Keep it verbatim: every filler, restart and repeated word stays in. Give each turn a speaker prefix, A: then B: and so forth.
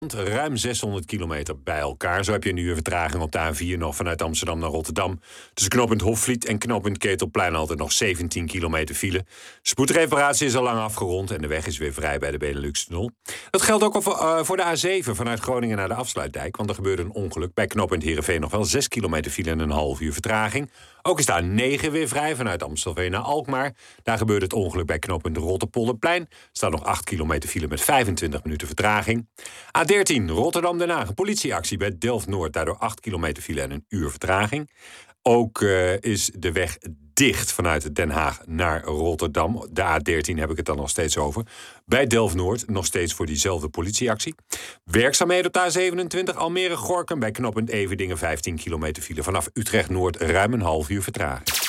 A: Ruim zeshonderd kilometer bij elkaar. Zo heb je een uur vertraging op de A vier nog vanuit Amsterdam naar Rotterdam. Tussen knooppunt Hofvliet en knooppunt Ketelplein altijd nog zeventien kilometer file. Spoedreparatie is al lang afgerond en de weg is weer vrij bij de Benelux-tunnel. Dat geldt ook voor, uh, voor de A zeven vanuit Groningen naar de Afsluitdijk. Want er gebeurde een ongeluk. Bij knooppunt Heerenveen nog wel zes kilometer file en een half uur vertraging. Ook is de A negen weer vrij vanuit Amstelveen naar Alkmaar. Daar gebeurde het ongeluk bij knooppunt Rotterpolderplein. Er staat nog acht kilometer file met vijfentwintig minuten vertraging. A dertien Rotterdam-Den Haag. Een politieactie bij Delft-Noord. Daardoor acht kilometer file en een uur vertraging. Ook uh, is de weg dicht vanuit Den Haag naar Rotterdam. De A dertien heb ik het dan nog steeds over. Bij Delft-Noord nog steeds voor diezelfde politieactie. Werkzaamheden op de A zevenentwintig Almere-Gorkum. Bij knooppunt Everdingen vijftien kilometer file. Vanaf Utrecht-Noord ruim een half uur vertraging.